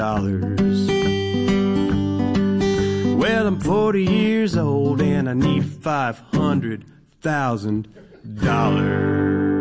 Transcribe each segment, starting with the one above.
Well, I'm 40 years old and I need $500,000.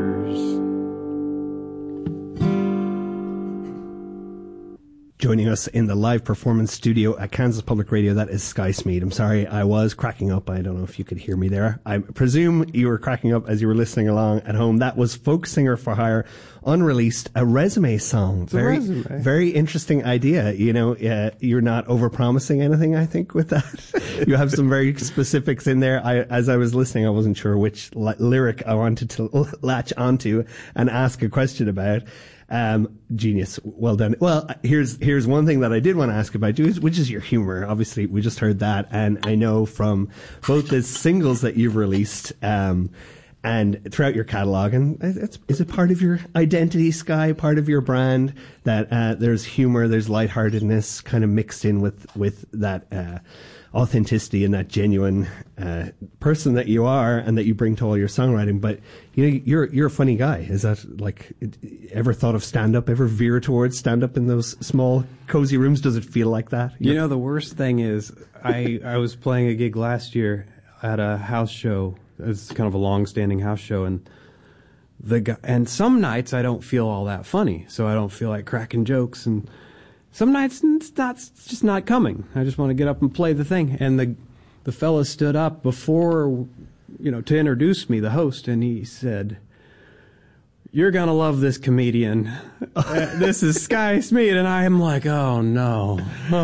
Joining us in the live performance studio at Kansas Public Radio, that is Sky Smeed. I'm sorry, I was cracking up. I don't know if you could hear me there. I presume you were cracking up as you were listening along at home. That was Folk Singer for Hire, unreleased, a resume song. Very interesting idea. You know, you're not overpromising anything, I think, with that. You have some very specifics in there. As I was listening, I wasn't sure which lyric I wanted to latch onto and ask a question about. Genius. Well done. Well, here's one thing that I did want to ask about you, which is your humor. Obviously, we just heard that, and I know from both the singles that you've released, and throughout your catalog, and is it part of your identity, Sky, part of your brand, that there's humor, there's lightheartedness kind of mixed in with that authenticity and that genuine person that you are and that you bring to all your songwriting. But you know, you're a funny guy. Is that like, ever thought of stand-up, ever veer towards stand-up in those small cozy rooms? Does it feel like that? You know, the worst thing is I was playing a gig last year at a house show. It's kind of a long-standing house show, and some nights I don't feel all that funny, so I don't feel like cracking jokes, and some nights it's just not coming. I just want to get up and play the thing. And the fella stood up before, you know, to introduce me, the host, and he said, "You're gonna love this comedian. This is Sky Smeed." And I am like, "Oh no,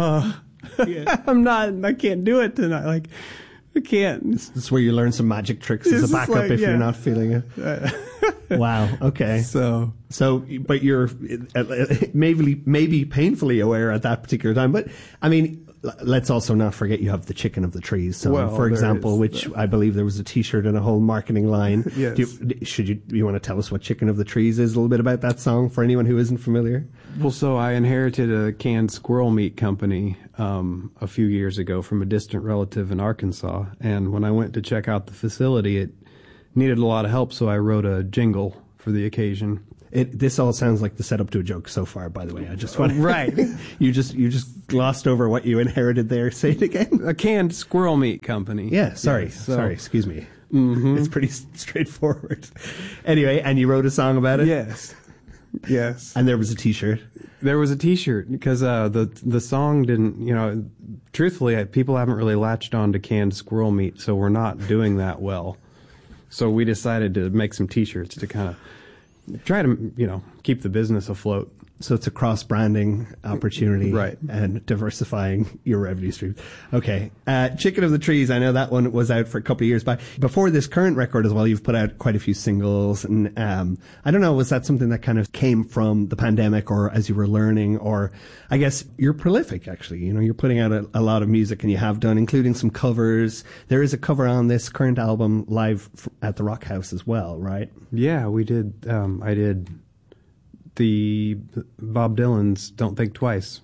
I can't do it tonight." Like, I can't. This is where you learn some magic tricks as a backup if you're not feeling it. Wow. Okay. So, but you're maybe painfully aware at that particular time. But I mean, let's also not forget you have the Chicken of the Trees song, for example, which I believe there was a T-shirt and a whole marketing line. Yes. You want to tell us what Chicken of the Trees is, a little bit about that song for anyone who isn't familiar? Well, so I inherited a canned squirrel meat company a few years ago from a distant relative in Arkansas, and when I went to check out the facility, it needed a lot of help, so I wrote a jingle for the occasion. This all sounds like the setup to a joke so far, by the way. I just want right. You just glossed over what you inherited there. Say it again. A canned squirrel meat company. Yeah, sorry. Excuse me. Mm-hmm. It's pretty straightforward. Anyway, and you wrote a song about it? Yes. Yes. And there was a T-shirt. There was a T-shirt because the song didn't, you know, truthfully, people haven't really latched on to canned squirrel meat, so we're not doing that well. So we decided to make some T-shirts to kind of try to, you know, keep the business afloat. So it's a cross-branding opportunity, right, and diversifying your revenue streams. Okay. Chicken of the Trees, I know that one was out for a couple of years back. Before this current record as well, you've put out quite a few singles. And I don't know, was that something that kind of came from the pandemic or as you were learning? Or I guess you're prolific, actually. You know, you're putting out a lot of music, and you have done, including some covers. There is a cover on this current album live at the Rock House as well, right? Yeah, we did. I did the Bob Dylan's "Don't Think Twice."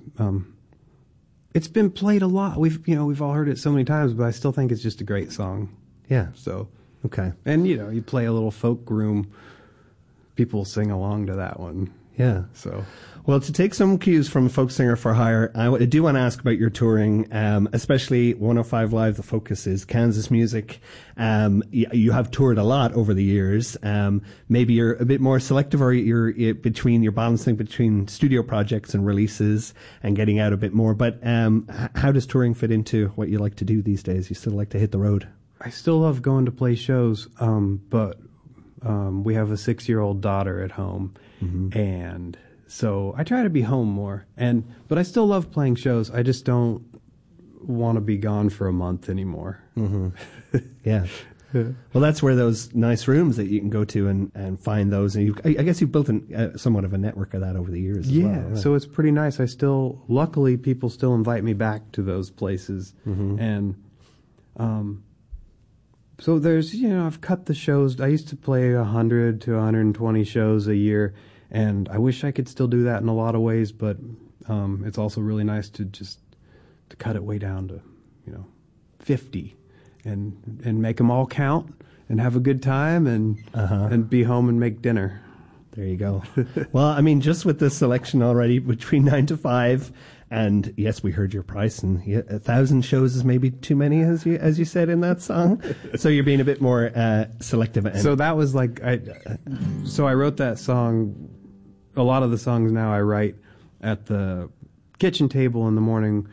It's been played a lot. We've all heard it so many times, but I still think it's just a great song. Yeah. So okay. And you know, you play a little folk room, people sing along to that one. Yeah. So. Well, to take some cues from Folk Singer for Hire, I do want to ask about your touring, especially 105 Live. The focus is Kansas music. You have toured a lot over the years. Maybe you're a bit more selective, or you're balancing between studio projects and releases and getting out a bit more. But how does touring fit into what you like to do these days? You still like to hit the road? I still love going to play shows, but we have a 6-year-old daughter at home, mm-hmm. and so I try to be home more, but I still love playing shows. I just don't want to be gone for a month anymore. Mm-hmm. Yeah. Well, that's where those nice rooms that you can go to and find those. And I guess you've built somewhat of a network of that over the years as well. Yeah, so it's pretty nice. Luckily, people still invite me back to those places. Mm-hmm. And so there's, I've cut the shows. I used to play 100 to 120 shows a year. And I wish I could still do that in a lot of ways, but it's also really nice to cut it way down to, 50, and make them all count and have a good time and be home and make dinner. There you go. Well, I mean, just with this selection already between 9 to 5, And yes, we heard your price, and 1,000 shows is maybe too many, as you said in that song. So you're being a bit more selective. So that was like, so I wrote that song. A lot of the songs now I write at the kitchen table in the morning,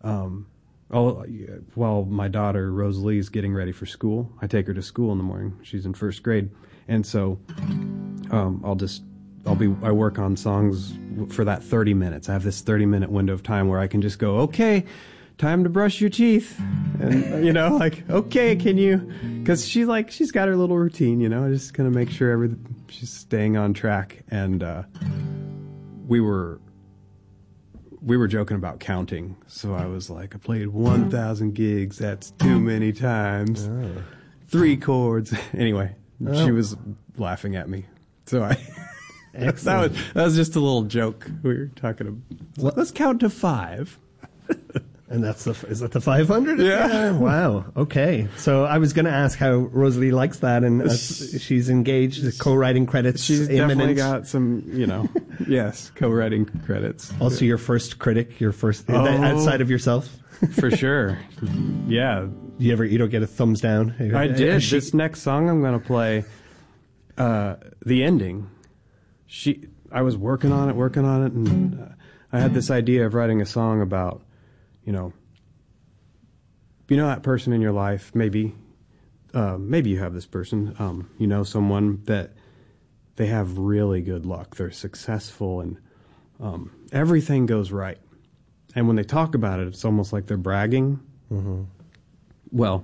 while my daughter Rosalie's getting ready for school. I take her to school in the morning. She's in first grade, and so I work on songs for that 30 minutes. I have this 30-minute window of time where I can just go, okay, time to brush your teeth. And, like, okay, can you? Because she's got her little routine, just going to make sure she's staying on track. And we were joking about counting. So I was like, I played 1,000 gigs. That's too many times. Oh. 3 chords. Anyway, She was laughing at me. So that was just a little joke we were talking about. Let's count to 5. And is that the 500? Yeah. Wow. Okay. So I was going to ask how Rosalie likes that, and she's engaged. The co-writing credits. She's imminent. Definitely got some, yes, co-writing credits. Also, your first critic, outside of yourself. For sure. Yeah. You don't get a thumbs down? I did. This next song I'm going to play, the ending. I was working on it, and I had this idea of writing a song about, that person in your life, maybe you have this person, someone that they have really good luck, they're successful, and everything goes right. And when they talk about it, it's almost like they're bragging. Mm-hmm. Well,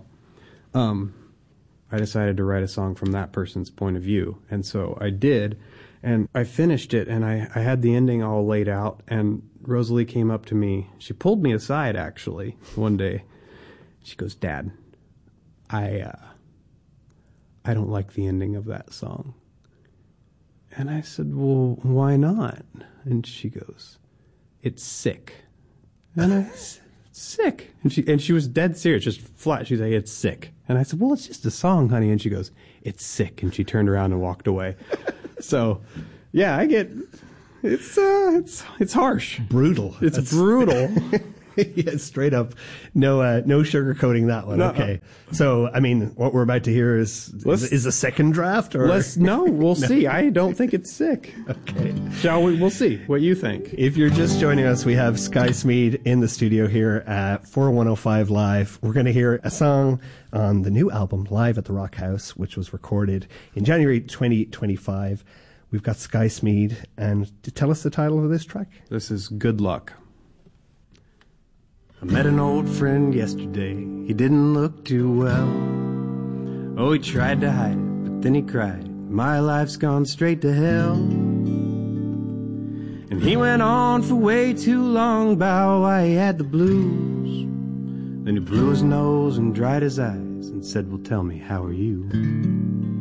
I decided to write a song from that person's point of view, and so I did. And I finished it, and I had the ending all laid out, and Rosalie came up to me. She pulled me aside, actually, one day. She goes, Dad, I don't like the ending of that song. And I said, well, why not? And she goes, it's sick. And I said, sick? And she was dead serious, just flat. She's like, it's sick. And I said, well, it's just a song, honey. And she goes, it's sick. And she turned around and walked away. So, yeah, it's harsh. Brutal. It's brutal. Yeah, straight up. No sugarcoating that one. No. Okay. So, I mean, what we're about to hear is a second draft, or? We'll see. I don't think it's sick. Okay. Shall we? We'll see what you think. If you're just joining us, we have Sky Smeed in the studio here at 4105 Live. We're going to hear a song on the new album, Live at the Rock House, which was recorded in January 2025. We've got Sky Smeed, and to tell us the title of this track? This is Good Luck. I met an old friend yesterday. He didn't look too well. Oh, he tried to hide it, but then he cried, my life's gone straight to hell. And he went on for way too long about why he had the blues. Then he blew his nose and dried his eyes and said, well, tell me, how are you?